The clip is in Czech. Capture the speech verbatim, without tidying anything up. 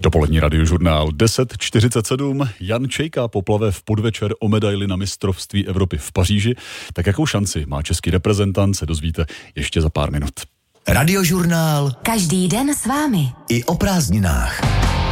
Dopolední radiožurnál deset čtyřicet sedm. Jan Čejka poplave v podvečer o medaili na mistrovství Evropy v Paříži. Tak jakou šanci má český reprezentant, se dozvíte ještě za pár minut. Radiožurnál každý den s vámi. I o prázdninách.